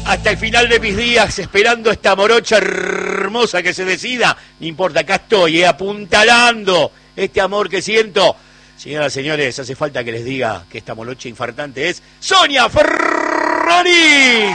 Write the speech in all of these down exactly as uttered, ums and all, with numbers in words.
hasta el final de mis días, esperando esta morocha hermosa que se decida. No importa, acá estoy, eh, apuntalando este amor que siento. Señoras y señores, hace falta que les diga que esta morocha infartante es Sonia Ferraris.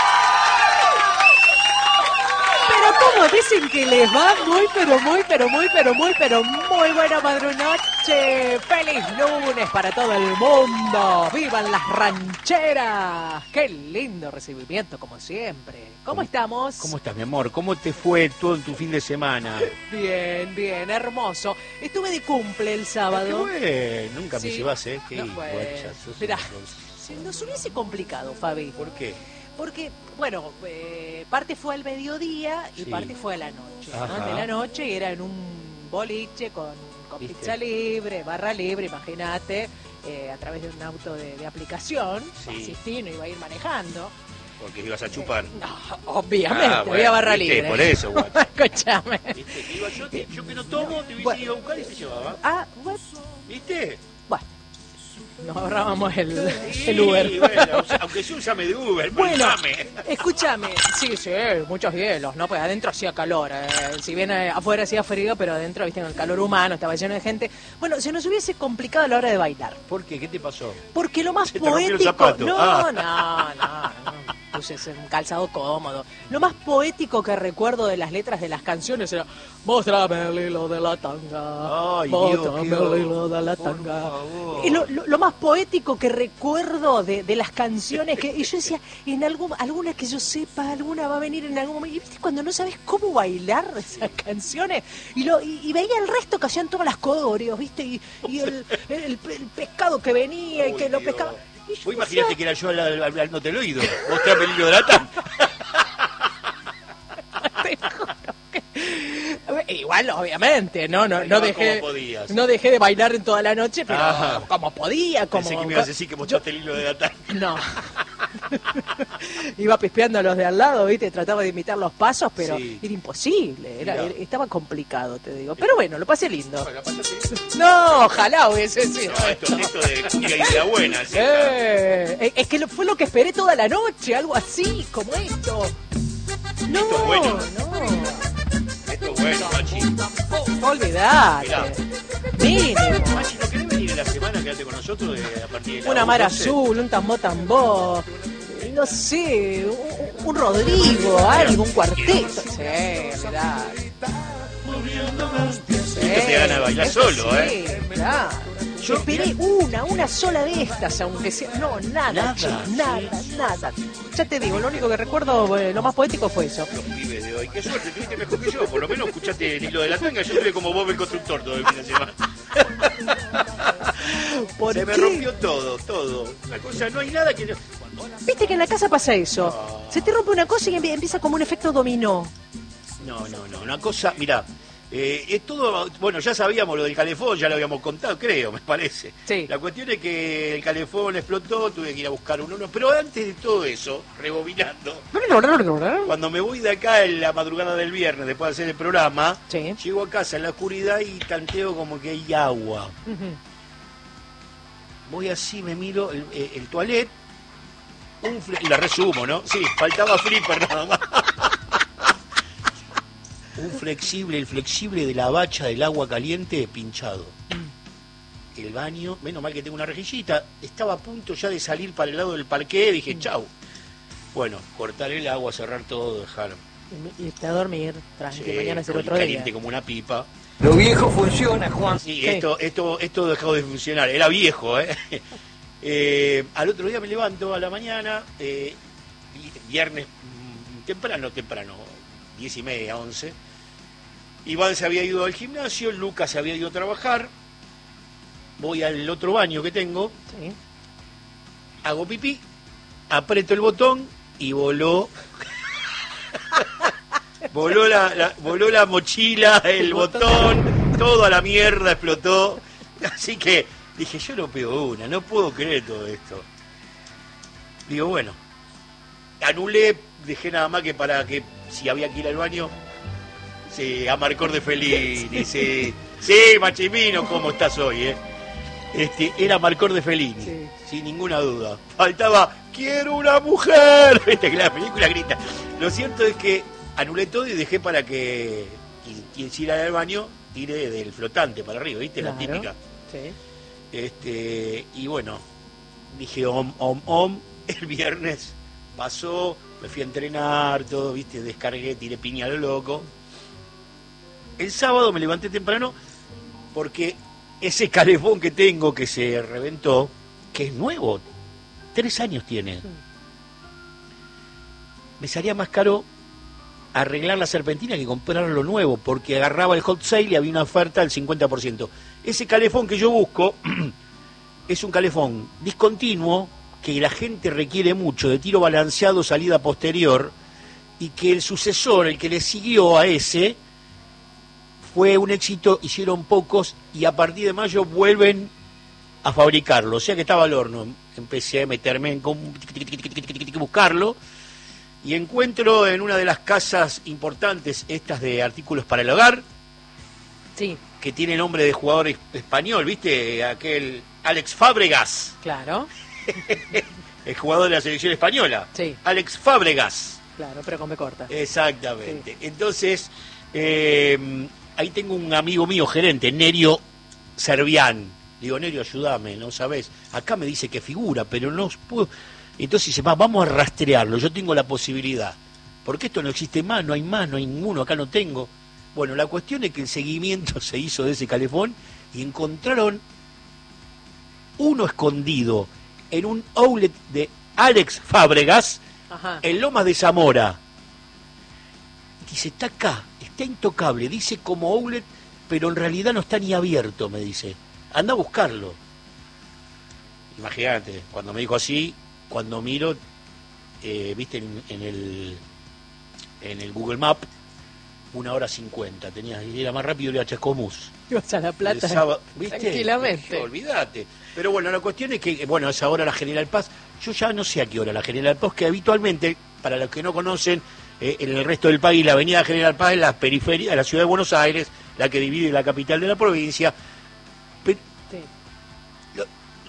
¿Cómo dicen que les va? Muy, pero muy, pero muy, pero muy, pero muy buena madrunoche. ¡Feliz lunes para todo el mundo! ¡Vivan las rancheras! ¡Qué lindo recibimiento, como siempre! ¿Cómo, ¿Cómo estamos? ¿Cómo estás, mi amor? ¿Cómo te fue todo en tu fin de semana? Bien, bien, hermoso. Estuve de cumple el sábado. Qué bueno, nunca sí. me llevas, ¿eh? Qué no, bueno. Mirá, si nos hubiese complicado, Fabi. ¿Por qué? Porque, bueno, eh, parte fue al mediodía y sí. parte fue a la noche, ¿no? De la noche y era en un boliche con, con pizza libre, barra libre, imagínate, eh, a través de un auto de, de aplicación. Sí. Asistí, no iba a ir manejando. Porque ibas a chupar. Eh, no, obviamente, ah, bueno, había barra ¿viste? libre. Por eso, guacho. Escuchame. ¿Viste? Iba yo, te, yo que no tomo, te hubiese bueno. ido a buscar y te llevaba. Ah, bueno. ¿Viste? Bueno. Nos ahorrábamos el, sí, el Uber. Bueno, o sea, aunque yo llame de Uber, bueno, llame. Escúchame, sí, sí, muchos hielos, ¿no? Pues adentro hacía calor, eh. si bien eh, afuera hacía frío, pero adentro, viste, en el calor humano, estaba lleno de gente. Bueno, se nos hubiese complicado a la hora de bailar. ¿Por qué? ¿Qué te pasó? Porque lo más ¿Se poético... te rompió el zapato? No, ah. no, no, no. Puse un calzado cómodo. Lo más poético que recuerdo de las letras de las canciones era "Móstrame el hilo de la tanga, Ay, móstrame Dios, el hilo de la por tanga". favor. Y lo, lo, lo más poético que recuerdo de, de las canciones que y yo decía, en algún alguna que yo sepa, alguna va a venir en algún momento. Y viste cuando no sabes cómo bailar esas canciones y lo y, y veía el resto que hacían todas las coreos, viste, y, y el, el, el, el pescado que venía y que lo pescaba. Vos imaginaste que era yo al, al, al no te lo oído. Mostrame el hilo de la tanga. Igual, obviamente, no, no, no dejé, no dejé de bailar en toda la noche, pero Ajá. como podía, como. Pensé que me ibas a decir que mostraste yo... el hilo de la tanga. No. Iba pispeando a los de al lado, viste, trataba de imitar los pasos, pero sí. era imposible, era, era, estaba complicado, te digo. Pero bueno, lo pasé lindo. Bueno, no, ojalá hubiese sido. No, esto, esto de cumbia y de la buena. ¿Sí? Eh, es que fue lo que esperé toda la noche, algo así, como esto. No, esto es bueno. no. Esto es bueno, Machi. Olvidate. Mínimo. Machi, ¿no querés venir en la semana? Quedate con nosotros de, a partir de la una mar azul, un tambor tambor. No sé, un, un Rodrigo, algo, un cuarteto. Sí, mirá. Sí, te gana de bailar solo, sí, ¿eh? Claro. Yo esperé una, una sola de estas, aunque sea... No, nada, nada, che, sí. nada, nada. Ya te digo, lo único que recuerdo, eh, lo más poético fue eso. Los pibes de hoy, qué suerte, tuviste mejor que yo. Por lo menos escuchaste el hilo de la tanga, yo estuve como Bob el constructor todo el fin de semana. Se qué? me rompió todo, todo. Una cosa, no hay nada que... Viste que en la casa pasa eso. No. Se te rompe una cosa y empieza como un efecto dominó. No, no, no, una cosa, mirá... Eh, es todo, bueno, ya sabíamos lo del calefón, ya lo habíamos contado, creo, me parece. Sí. La cuestión es que el calefón explotó, tuve que ir a buscar uno, uno. Pero antes de todo eso, rebobinando, cuando me voy de acá en la madrugada del viernes, después de hacer el programa, sí. llego a casa en la oscuridad y tanteo como que hay agua. Uh-huh. Voy así, me miro el, el, el toilet, un fl- y la resumo, ¿no? Sí, faltaba flipper nada más. Un flexible, el flexible de la bacha del agua caliente pinchado. El baño, menos mal que tengo una rejillita, estaba a punto ya de salir para el lado del parqué, dije, chau. Bueno, cortar el agua, cerrar todo, dejar. Y irte a dormir, tranqui, sí, mañana será otro caliente día. como una pipa. Lo viejo funciona, Juan. Sí, ¿Qué? esto, esto, esto dejó de funcionar, era viejo, ¿eh? eh al otro día me levanto a la mañana, eh, viernes temprano, temprano, diez y media, once. Iván se había ido al gimnasio, Lucas se había ido a trabajar. Voy al otro baño que tengo. Sí. Hago pipí, aprieto el botón y voló. voló, la, la, voló la mochila, el, el botón, botón, todo a la mierda, explotó. Así que dije, yo no pego una, no puedo creer todo esto. Digo, bueno, anulé, dejé nada más que para que si había que ir al baño. Sí, Amarcor de Feliz, dice, sí, Machimino, ¿cómo estás hoy, eh? este, era Marcor de Fellini, Sí. sin ninguna duda. Faltaba, quiero una mujer, viste que la película grita. Lo cierto es que anulé todo y dejé para que quien si ir al baño tire del flotante para arriba, viste, Claro. la típica. Sí. Este, y bueno, dije om, om, om, el viernes pasó, me fui a entrenar, todo, viste, descargué, tiré piña a lo loco. El sábado me levanté temprano porque ese calefón que tengo que se reventó, que es nuevo, tres años tiene, me salía más caro arreglar la serpentina que comprar lo nuevo, porque agarraba el hot sale y había una oferta del cincuenta por ciento. Ese calefón que yo busco es un calefón discontinuo, que la gente requiere mucho, de tiro balanceado, salida posterior, y que el sucesor, el que le siguió a ese, fue un éxito, hicieron pocos, y a partir de mayo vuelven a fabricarlo. O sea que estaba al horno. Empecé a meterme en com- buscarlo, y encuentro en una de las casas importantes, estas de artículos para el hogar, Sí, que tiene nombre de jugador es- español, ¿viste? Aquel Alex Fábregas, claro. el jugador de la selección española. Sí. Alex Fábregas, Claro, pero con B corta. exactamente. Entonces, eh, ahí tengo un amigo mío, gerente, Nerio Servián. Digo, Nerio, ayúdame, ¿no sabes? Acá me dice que figura, pero no puedo. Entonces dice, va, vamos a rastrearlo, yo tengo la posibilidad. Porque esto no existe más, no hay más, no hay ninguno, acá no tengo. Bueno, la cuestión es que el seguimiento se hizo de ese calefón y encontraron uno escondido en un outlet de Alex Fábregas Ajá. en Lomas de Zamora. Dice, está acá, está intocable, dice como outlet, pero en realidad no está ni abierto, me dice. Anda a buscarlo. Imagínate, cuando me dijo así, cuando miro, eh, viste en, en el en el Google Map, una hora cincuenta, tenía, y era más rápido ir a Chascomús. Ibas a La Plata. El sábado, ¿viste? Tranquilamente. Dije, olvídate. Pero bueno, la cuestión es que, bueno, a esa hora la General Paz, yo ya no sé a qué hora la General Paz, que habitualmente, para los que no conocen, eh, en el resto del país, la avenida General Paz es la periferia de la ciudad de Buenos Aires, la que divide la capital de la provincia. Pero, Sí. lo-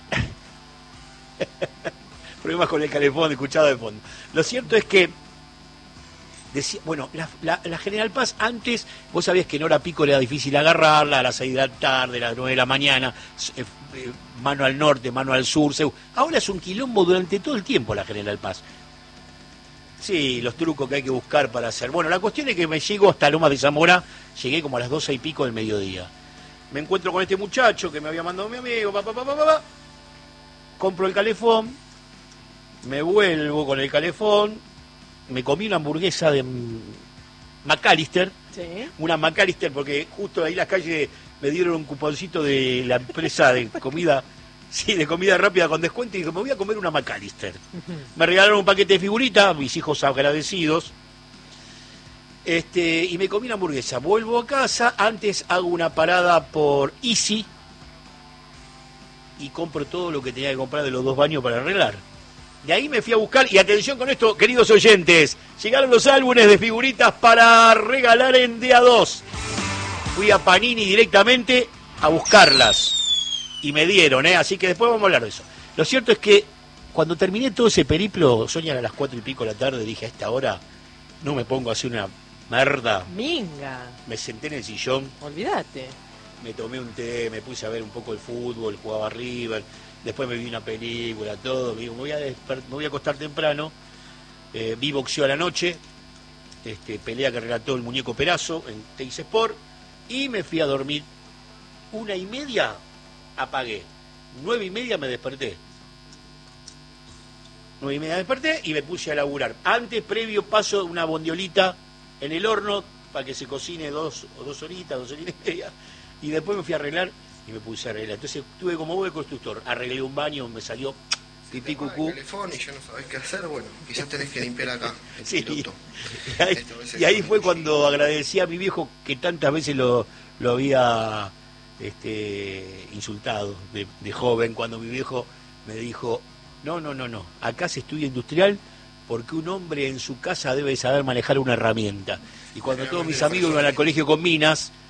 problemas con el calefón, escuchado de fondo. Lo cierto es que decía, bueno, la, la, la General Paz antes, vos sabías que en hora pico era difícil agarrarla, a las seis de la tarde, a las nueve de la mañana, eh, eh, mano al norte, mano al sur. Se, ahora es un quilombo durante todo el tiempo la General Paz. Sí, los trucos que hay que buscar para hacer. Bueno, la cuestión es que me llego hasta Lomas de Zamora, llegué como a las doce y pico del mediodía. Me encuentro con este muchacho que me había mandado mi amigo, pa, pa, pa, pa, pa, pa. Compro el calefón, me vuelvo con el calefón, me comí una hamburguesa de mm, McAllister, Sí. una McAllister, porque justo ahí en las calles me dieron un cuponcito de la empresa de comida, sí, de comida rápida con descuento, y dije, me voy a comer una McAllister. Me regalaron un paquete de figuritas, mis hijos agradecidos, este, y me comí una hamburguesa. Vuelvo a casa, antes hago una parada por Easy y compro todo lo que tenía que comprar de los dos baños para arreglar. De ahí me fui a buscar, y atención con esto, queridos oyentes, llegaron los álbumes de figuritas para regalar en D A dos. Fui a Panini directamente a buscarlas, y me dieron, ¿eh? Así que después vamos a hablar de eso. Lo cierto es que cuando terminé todo ese periplo, Sonia, a las cuatro y pico de la tarde, dije, a esta hora no me pongo a hacer una merda. Minga. Me senté en el sillón, Olvídate. me tomé un té, me puse a ver un poco el fútbol, jugaba River, después me vi una película, todo, digo, me voy a, desper- me voy a acostar temprano, eh, vi boxeo a la noche, este, pelea que relató el muñeco Perazo en Teis Sport, y me fui a dormir. Una y media apagué, nueve y media me desperté. Nueve y media me desperté y me puse a laburar. Antes, previo, paso una bondiolita en el horno para que se cocine dos o dos horitas, dos horitas y media, y después me fui a arreglar y me puse a arreglar. Entonces tuve como voz de constructor, arreglé un baño, me salió pipí cucú. El teléfono y ya no sabés qué hacer, bueno, quizás tenés que limpiar acá el Sí. piloto. Y ahí, Esto a veces y ahí son fue muy cuando chiquitos. agradecí a mi viejo que tantas veces lo, lo había este, insultado de, de joven, cuando mi viejo me dijo, no, no, no, no, acá se estudia industrial porque un hombre en su casa debe saber manejar una herramienta. Y cuando todos mis amigos iban al colegio con minas,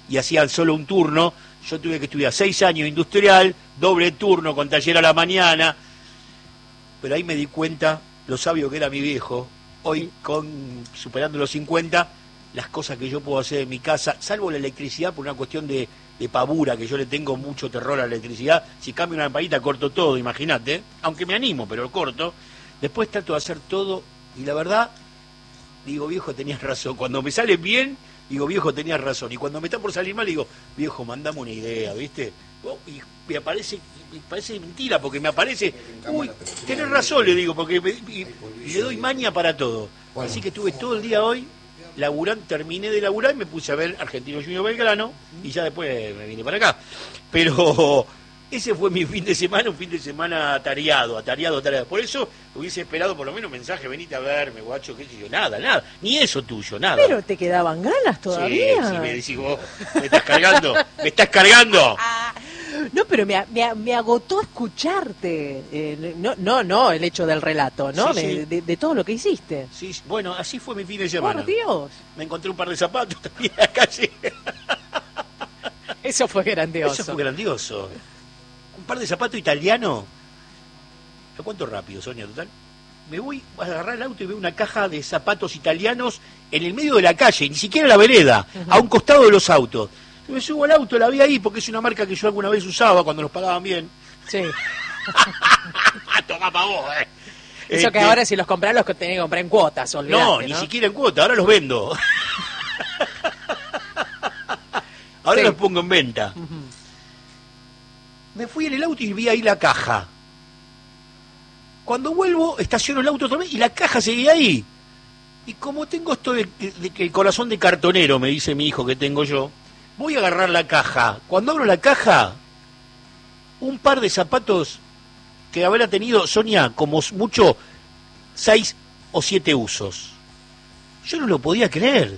y hacían solo un turno. Yo tuve que estudiar seis años industrial, doble turno con taller a la mañana. Pero ahí me di cuenta lo sabio que era mi viejo. Hoy, con superando los cincuenta, las cosas que yo puedo hacer en mi casa, salvo la electricidad por una cuestión de, de pavura, que yo le tengo mucho terror a la electricidad. Si cambio una lamparita, corto todo, imagínate. Aunque me animo, pero lo corto. Después trato de hacer todo, y la verdad, digo, viejo, tenías razón. Cuando me sale bien, digo, viejo, tenías razón. Y cuando me está por salir mal, digo, viejo, mandame una idea, ¿viste? Oh, y me aparece, me parece mentira, porque me aparece, uy, tenés razón, le digo, porque me, y, y le doy maña para todo. Así que estuve todo el día hoy, laburando, terminé de laburar y me puse a ver Argentino Junior Belgrano, y ya después me vine para acá. Pero ese fue mi fin de semana, un fin de semana atareado, atareado, atareado. Por eso hubiese esperado por lo menos un mensaje, venite a verme, guacho, qué sé yo, nada, nada, ni eso tuyo, nada. Pero te quedaban ganas todavía. Sí, sí, me decís vos, me estás cargando, me estás cargando. No, pero me, me, me agotó escucharte. Eh, no, no, no, el hecho del relato, ¿no? Sí, sí. De, de, de todo lo que hiciste. Sí, bueno, así fue mi fin de semana. Por Dios. Me encontré un par de zapatos también en la calle. Eso fue grandioso. Eso fue grandioso. Un par de zapatos italianos. ¿Lo cuento rápido, Sonia, total? Me voy a agarrar el auto y veo una caja de zapatos italianos en el medio de la calle, ni siquiera en la vereda, uh-huh. a un costado de los autos. Me subo al auto, la vi ahí, porque es una marca que yo alguna vez usaba cuando nos pagaban bien. Sí. Tomá pa' vos, eh. Eso este... que ahora si los comprás los que tenés que comprar en cuotas, olvidate, No, ¿no? ni siquiera en cuota, ahora los vendo. Ahora sí. los pongo en venta. Uh-huh. Me fui en el auto y vi ahí la caja. Cuando vuelvo, estaciono el auto otra vez y la caja seguía ahí. Y como tengo esto de, de, de que el corazón de cartonero, me dice mi hijo que tengo yo, voy a agarrar la caja. Cuando abro la caja, un par de zapatos que habrá tenido, Sonia, como mucho, seis o siete usos. Yo no lo podía creer.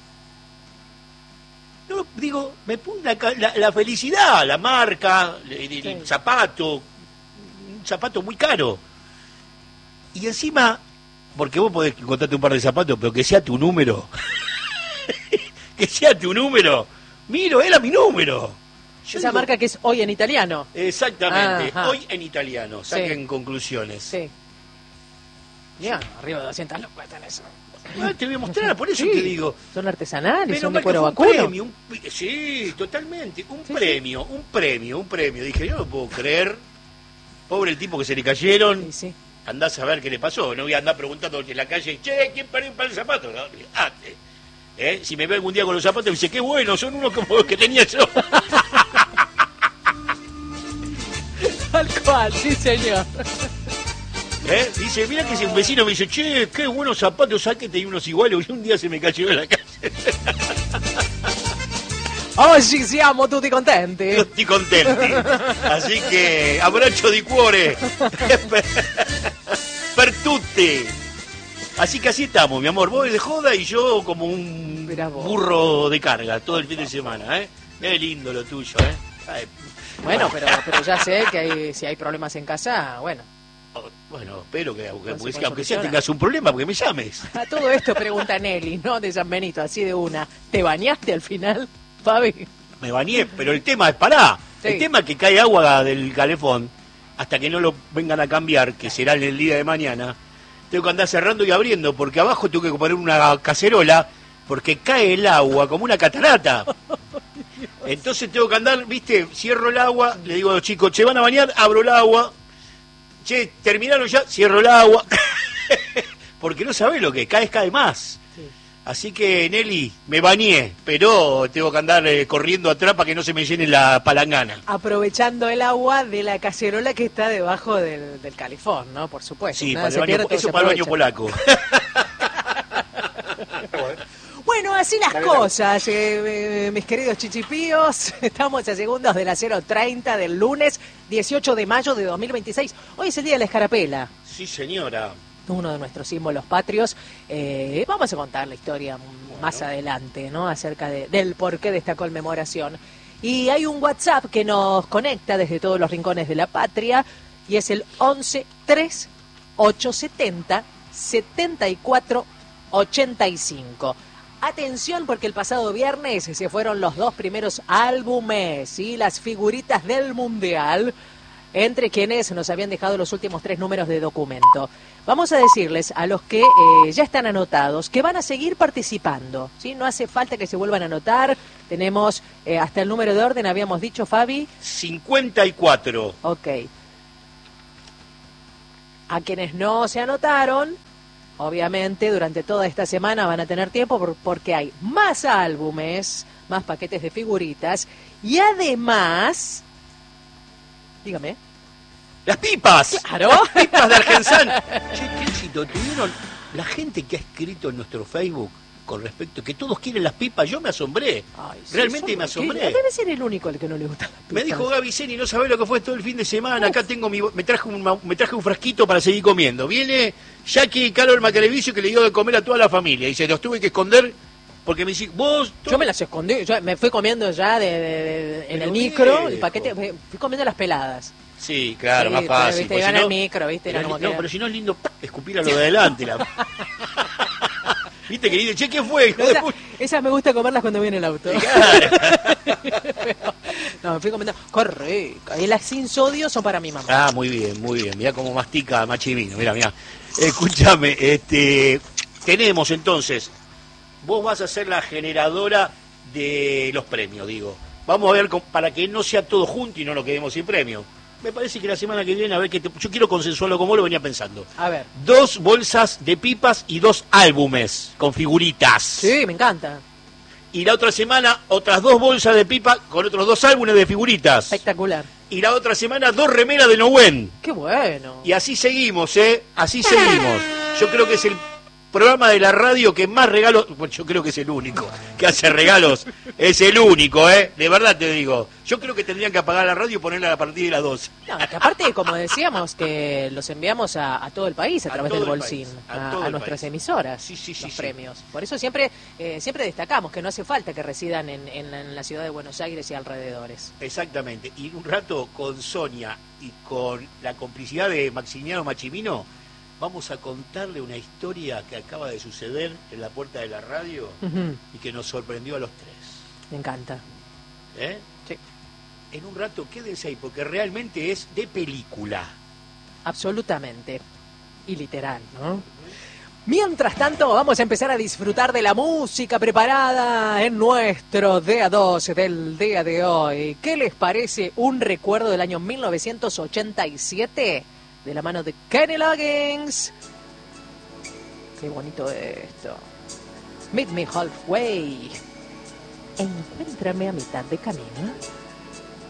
No, digo, me pone la, la, la felicidad, la marca, el, el sí. zapato, un zapato muy caro. Y encima, porque vos podés encontrarte un par de zapatos, pero que sea tu número. Que sea tu número. Miro, era mi número. Yo Esa digo, marca que es Hoy en Italiano. Exactamente, Ajá. Hoy en Italiano. Saquen sí. conclusiones. Sí. Ya, arriba de doscientas lucas están eso. Ah, te voy a mostrar, por eso sí, te digo. Son artesanales, pero son de cuero un vacuno. Premio, un, sí, totalmente. Un sí, premio, sí. un premio, un premio. Dije, yo no puedo creer. Pobre el tipo que se le cayeron. Sí, sí. Andás a ver qué le pasó. No voy a andar preguntando en la calle, che, ¿quién perdió un par de zapatos? No, ah, eh, si me ve algún día con los zapatos, me dice, qué bueno, son unos como los que tenía yo. Tal cual, sí, señor. ¿Eh? Dice, mira que ese vecino me dice, che, qué buenos zapatos, ¿sabes que tenía unos iguales? Y un día se me cayó en la calle. Oggi siamo tutti contenti. Tutti contenti. Así que, abbraccio di cuore. per, per tutti. Así que así estamos, mi amor. Vos de joda y yo como un burro de carga todo el fin de semana, ¿eh? Qué lindo lo tuyo, ¿eh? Ay, bueno, pero, pero ya sé que hay, si hay problemas en casa, bueno. Bueno, espero que aunque, porque, aunque sea tengas un problema, porque me llames. A todo esto pregunta Nelly, ¿no? De San Benito, así de una. ¿Te bañaste al final, Fabi? Me bañé, pero el tema es pará. Sí. El tema es que cae agua del calefón hasta que no lo vengan a cambiar, que será en el día de mañana. Tengo que andar cerrando y abriendo, porque abajo tengo que poner una cacerola, porque cae el agua como una catarata. Entonces tengo que andar, viste, cierro el agua, le digo a los chicos, che, van a bañar, abro el agua. Che, terminaron ya, cierro el agua. Porque no sabés lo que cae, cae más. Sí. Así que, Nelly, me bañé, pero tengo que andar eh, corriendo atrás para que no se me llene la palangana. Aprovechando el agua de la cacerola que está debajo del, del calefón, ¿no? Por supuesto. Sí, para el baño, pierde, eso para el baño polaco. Bueno, así las cosas, eh, eh, mis queridos chichipíos. Estamos a segundos de las cero treinta del lunes dieciocho de mayo de dos mil veintiséis. Hoy es el día de la escarapela. Sí, señora. Uno de nuestros símbolos patrios. Eh, vamos a contar la historia bueno. más adelante, ¿no? Acerca de, del porqué de esta conmemoración. Y hay un WhatsApp que nos conecta desde todos los rincones de la patria y es el once tres ochocientos setenta setenta y cuatro ochenta y cinco. Atención, porque el pasado viernes se fueron los dos primeros álbumes y las figuritas del Mundial, entre quienes nos habían dejado los últimos tres números de documento. Vamos a decirles a los que eh, ya están anotados que van a seguir participando, ¿sí? No hace falta que se vuelvan a anotar. Tenemos eh, hasta el número de orden, habíamos dicho, Fabi. cincuenta y cuatro. Ok. A quienes no se anotaron, obviamente durante toda esta semana van a tener tiempo por, porque hay más álbumes, más paquetes de figuritas y además... Dígame. ¡Las pipas! ¡Claro! ¡Las pipas de Argensan! Che, qué éxito tuvieron la gente que ha escrito en nuestro Facebook con respecto que todos quieren las pipas. Yo me asombré. Ay, sí, realmente me asombré. Que, debe ser el único al que no le gusta las pipas. Me dijo Gaby Seni, no sabés lo que fue todo el fin de semana. Uf. Acá tengo mi... Me traje, un, me traje un frasquito para seguir comiendo. Viene Jackie Carol Macalevicio que le dio de comer a toda la familia. Y se los tuve que esconder porque me dice, vos... Todo... Yo me las escondí. Yo me fui comiendo ya de, de, de, en el micro, viejo. El paquete. Fui comiendo las peladas. Sí, claro, sí, más fácil. Viste, gana si no, el micro, ¿viste? Pero, no, no pero si no es lindo escupir a lo de adelante. La... ¿Viste, querido? Che, ¿qué fue? No, esa, esas me gusta comerlas cuando viene el auto. Claro. Pero, no, me fui comiendo. Corre. Y las sin sodio son para mi mamá. Ah, muy bien, muy bien. Mirá cómo mastica Machivino. Mirá, mirá. Escúchame, este, tenemos entonces, vos vas a ser la generadora de los premios, digo. Vamos a ver, para que no sea todo junto y no nos quedemos sin premio. Me parece que la semana que viene, a ver, que te, yo quiero consensuarlo como lo venía pensando. A ver. Dos bolsas de pipas y dos álbumes con figuritas. Sí, me encanta. Y la otra semana, otras dos bolsas de pipa con otros dos álbumes de figuritas. Espectacular. Y la otra semana, dos remeras de Nowen. Qué bueno. Y así seguimos, ¿eh? Así seguimos. Yo creo que es el programa de la radio que más regalos... Bueno, yo creo que es el único que hace regalos. Es el único, ¿eh? De verdad te digo. Yo creo que tendrían que apagar la radio y ponerla a partir de las doce. No, que aparte, como decíamos, que los enviamos a, a todo el país a, a través del bolsín, país, a, a, a nuestras país. emisoras, sí, sí, sí, los sí. premios. Por eso siempre eh, siempre destacamos que no hace falta que residan en, en, en la ciudad de Buenos Aires y alrededores. Exactamente. Y un rato con Sonia y con la complicidad de Maximiliano Machimino, vamos a contarle una historia que acaba de suceder en la puerta de la radio uh-huh. y que nos sorprendió a los tres. Me encanta. ¿Eh? Sí. En un rato quédense ahí, porque realmente es de película. Absolutamente. Y literal, ¿no? Mientras tanto, vamos a empezar a disfrutar de la música preparada en nuestro D A dos del día de hoy. ¿Qué les parece un recuerdo del año mil novecientos ochenta y siete? De la mano de Kenny Loggins. Qué bonito esto. Meet me halfway. Encuéntrame a mitad de camino.